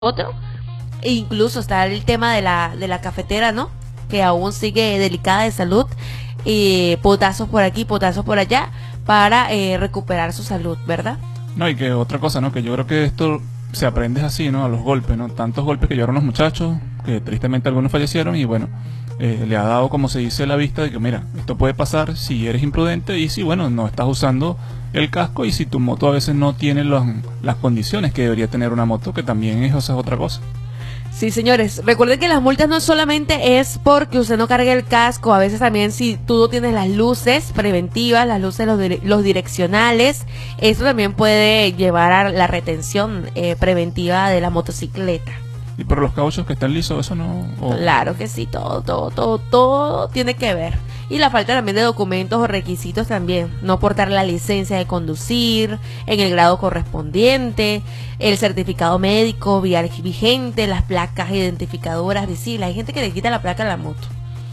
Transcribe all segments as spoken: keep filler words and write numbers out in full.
otro. E incluso está el tema de la, de la cafetera, ¿no? Que aún sigue delicada de salud. Eh, potazos por aquí, potazos por allá, para eh, recuperar su salud, ¿verdad? No, y que otra cosa, ¿no? Que yo creo que esto se aprende así, ¿no? A los golpes, ¿no? Tantos golpes que llevaron los muchachos, que tristemente algunos fallecieron y bueno, eh, le ha dado, como se dice, la vista de que mira, esto puede pasar si eres imprudente y si, bueno, no estás usando el casco y si tu moto a veces no tiene los, las condiciones que debería tener una moto, que también es, o sea, otra cosa. Sí, señores, recuerden que las multas no solamente es porque usted no cargue el casco, a veces también si tú no tienes las luces preventivas, las luces, los, dire los direccionales, eso también puede llevar a la retención eh, preventiva de la motocicleta. ¿Y por los cauchos que están lisos, eso no...? Oh. Claro que sí, todo, todo, todo, todo tiene que ver. Y la falta también de documentos o requisitos también. No portar la licencia de conducir en el grado correspondiente, el certificado médico vigente, las placas identificadoras visibles. Hay gente que le quita la placa a la moto.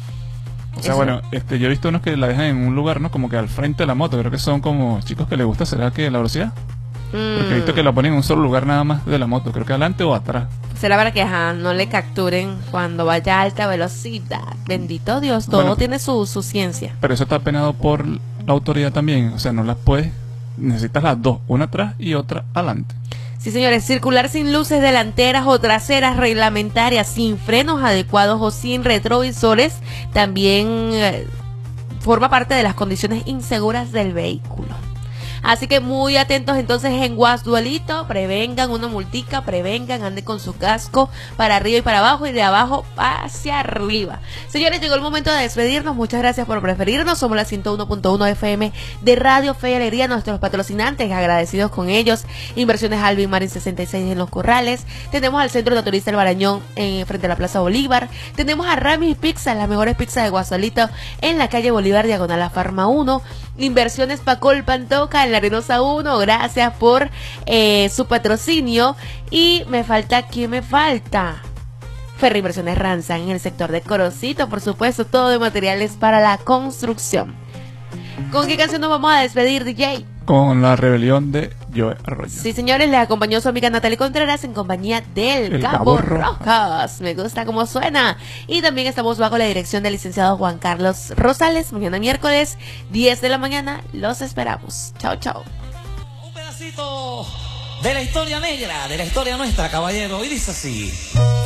O sea, eso. Bueno, este, yo he visto unos que la dejan en un lugar, ¿no? Como que al frente de la moto. Creo que son como chicos que les gusta, ¿será que la velocidad? Porque he visto que la ponen en un solo lugar nada más de la moto, creo que adelante o atrás. Será para que ajá, no le capturen cuando vaya a alta velocidad. Bendito Dios, todo bueno, tiene su, su ciencia. Pero eso está penado por la autoridad también, o sea, no las puedes, necesitas las dos, una atrás y otra adelante. Sí, señores, circular sin luces delanteras o traseras reglamentarias, sin frenos adecuados o sin retrovisores, también eh, forma parte de las condiciones inseguras del vehículo. Así que muy atentos entonces en Guasdualito, prevengan una multica, prevengan, anden con su casco para arriba y para abajo y de abajo hacia arriba. Señores, llegó el momento de despedirnos, muchas gracias por preferirnos, somos la ciento uno punto uno F M de Radio Fe y Alegría, nuestros patrocinantes, agradecidos con ellos, Inversiones Alvin Marin sesenta y seis en Los Corrales, tenemos al Centro Naturista El Barañón eh, frente a la Plaza Bolívar, tenemos a Ramis Pizza, las mejores pizzas de Guasdualito en la calle Bolívar, diagonal a Farma uno, Inversiones Pacol Pantoca en la Arenosa uno, gracias por eh, su patrocinio. Y me falta, ¿quién me falta? Ferry Inversiones Ranzan en el sector de Corocito, por supuesto, todo de materiales para la construcción. ¿Con qué canción nos vamos a despedir, D J? Con La Rebelión de Joe Arroyo. Sí, señores, le acompañó su amiga Natalie Contreras en compañía del El Cabo, Cabo Rojas. Me gusta cómo suena. Y también estamos bajo la dirección del licenciado Juan Carlos Rosales. Mañana miércoles, diez de la mañana, los esperamos. Chao, chao. Un pedacito de la historia negra, de la historia nuestra, caballero. Y dice así.